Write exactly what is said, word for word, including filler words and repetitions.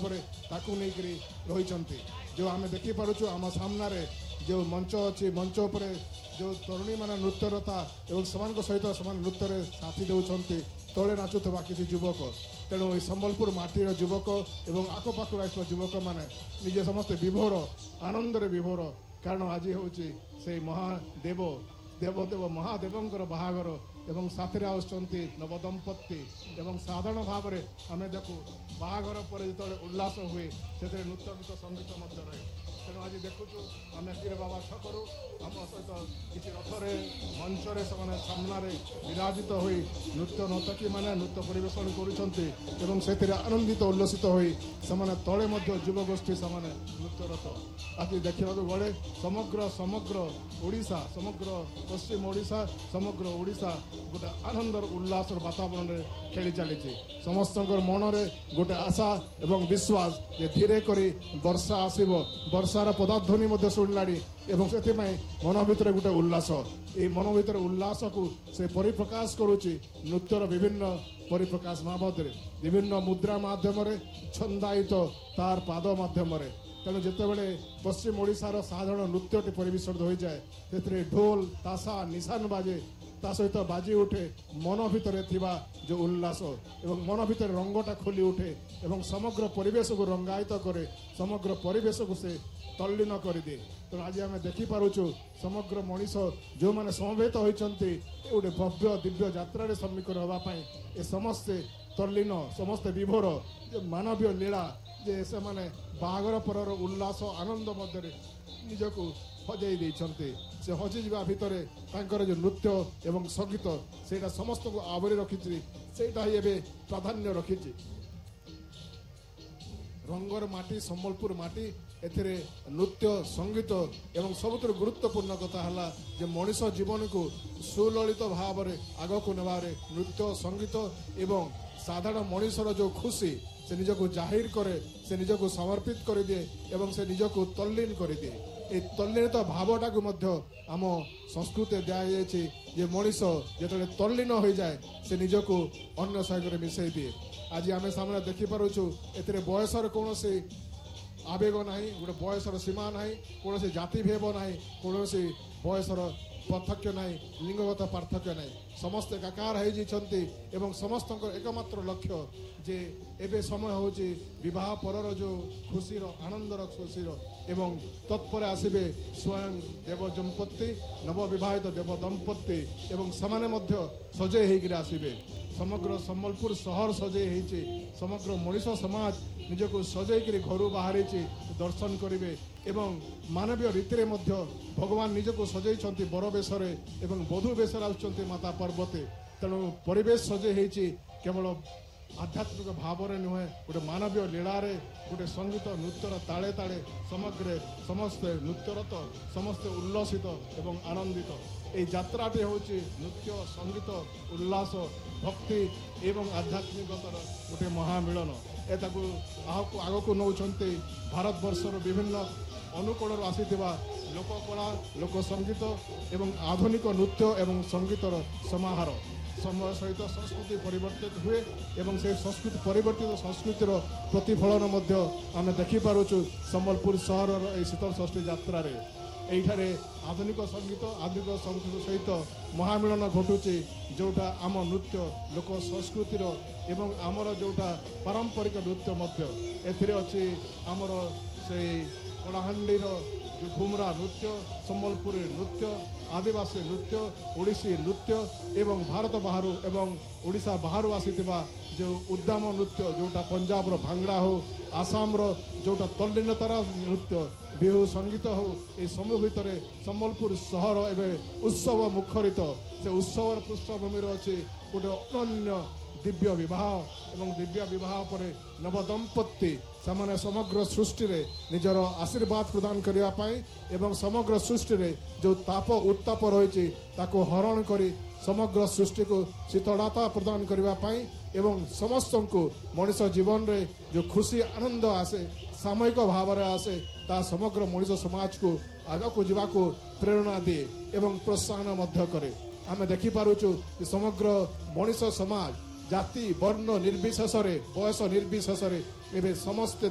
भाव में ताकू नहीं करी रही जो आम देखिपुँ आम सामने जो मंच अच्छी मंच पर जो तरुणी मान नृत्यरता एवं समान सहित समान नृत्य साथी दौरान तले नाचुवा किसी युवक तेणु संबलपुर माटीर युवक एवं आखपाख आसवा युवक मैंने निजे समस्ते विभोर आनंद विभोर कारण आज हूँ से महादेव देवदेव महादेवंकर बाहागर एवं साथी आसुँच नवदंपति एवं साधारण भाव में आम देखू बाहागर पर जो उल्लास हुए से नृत्य गीत संगीत रहे तेणु आज देखु आम पीर बाबा छकरू आम सहित किसी रथरे मंचरे से सामने विराजित हो नृत्य नर्तकी मैंने नृत्य परिवेशन कर आनंदित उल्लसित हो तले युवगोष्ठी से नृत्यरत आज देखा गले समग्र समग्र ओडिशा समग्र पश्चिम ओडिशा समग्र ओडिशा गोटे आनंद उल्लास वातावरण में खेली चली समस्त मन में गोटे आशा एवं विश्वास जे धीरे करी वर्षा आसब वर्षार पदाध्वनि शुणिलाणी एवं से मन भितर गोटे उल्लास ये मन भितर उल्लास को से परिप्रकाश करुच्ची नृत्यर विभिन्न परिप्रकाश बाबद विभिन्न मुद्रा माध्यम छंदायित तार पाद माध्यम तेणु जितेबले पश्चिम ओडिशार साधारण नृत्यटी परिवेषित हो जाए से ढोल ताशा निशान बाजे ता सहित बाजी उठे मन भितर थिबा जो उल्लास एवं मन भितर रंगटा खोली उठे एवं समग्र परिवेश को रंगायित करे समग्र परिवेश को से तल्लीन कर दिए तो आज आम देखिपुँ समग्र मनीष जो मैंने समवेत होती गोटे भव्य दिव्य यात्रा सम्मुखीन होगापी ए समस्ते तल्लीन समस्ते विभोर मानवीय लीला जे से माने बाहागर पर उल्लास आनंद मध्य निजक हजई देते से हजिजा भितर जो नृत्य एवं संगीत से समस्त को आवरी रखी से प्राधान्य रखी रंगर माटी संबलपुर माटी एथिरे नृत्य संगीत एवं सबुठ गुरुत्वपूर्ण कथा है जे मनीष जीवन को सुललित भाव में आग को नेबारे नृत्य संगीत एवं साधारण मनीषर जो खुशी से निजक जाहिर करे से निजक समर्पित कर दिए एवं से निजक तल्लीन कर दिए ए तल्लीनता भावटा को मध्य आम संस्कृति दिखाई जे मनीष जो तल्लीन हो जाए से निजक अन्य सहित मिसई दिए आज आम सामने देखिपुँ ए बयसर कौन से आवेग ना गोटे बयसर सीमा ना कौन से जाति भेद ना कौन से बयसर पार्थक्य ना लिंगगत पार्थक्य ना समस्ते एकाकार हो समस्त एकमात्र लक्ष्य जे एबे समय हूँ विवाह पर जो खुशी आनंदर खुशी एवं तत्पर आसबे स्वयं देव दंपति नवविवाहित देव दंपति एवं समाने मध्य सजे होकर आसबे समग्र संबलपुर सहर सजे होती समग्र मनीष समाज निजक सजैक घर बाहरी दर्शन करेंगे एवं मानवीय रीति मध्य भगवान निजक सजै बर बेशरे एवं बधू बेशर आसुँच माता पर्वते तेणु परिवेश सजे होती केवल आध्यात्मिक भाव में नुहे गोटे मानवीय लीलार गोटे संगीत नृत्यर ताले ताले समग्र समस्ते नृत्यरत समस्ते उल्लसित एवं आनंदित ये यात्राटी हूँ नृत्य संगीत उल्लास भक्ति एवं आध्यात्मिकतार गोटे महामिलन ए आग को नौ भारत वर्षर विभिन्न अनुकूल आसीथिबा लोककला लोक संगीत एवं आधुनिक नृत्य एवं संगीतर समाहार समय सहित संस्कृति परिवर्तित हुए एवं से संस्कृति परिवर्तित संस्कृतिर प्रतिफलन मध्य आम देखिपुँ संबलपुर सहर शीतल षष्ठी यात्रा एठारे आधुनिक संगीत आधुनिक संस्कृति सहित महामिलन घटुची जोटा आम नृत्य लोक संस्कृतिर एवं आमर जोटा पारंपरिक नृत्य मध्य एथिरे अछि आमर से कलाहांडीर जो घुमरा नृत्य संबलपुरी नृत्य आदिवासी नृत्य ओडिसी नृत्य एवं भारत बाहर एवं ओडिशा बाहर आसीथिबा जो उद्दाम नृत्य जोटा पंजाब रो भांगड़ा हो आसाम रो जोटा तल्लीनतार नृत्य बिहू संगीत हो ये समूह भितर संबलपुर सहर एवं उत्सव मुखरित से उत्सव पृष्ठभूमि अच्छी गोटे अनन्य दिव्य विवाह एवं दिव्य विवाह पर नवदंपति से समग्र सृष्टि रे निजर आशीर्वाद प्रदान करने एवं समग्र सृष्टि रे जो ताप उत्ताप रही हरण करी समग्र सृष्टि को शीतलता प्रदान करने एवं समस्त को मनीष जीवन रे जो खुशी आनंद आसे सामयिक भाव में आसे ता समग्र मनीष समाज को आग को जीवा को प्रेरणा दिए एवं प्रोत्साहन मध्य करे आम देखिपुँ समग्र मनीष समाज जाति वर्ण निर्विशेष बयस निर्विशेष एवं समस्ते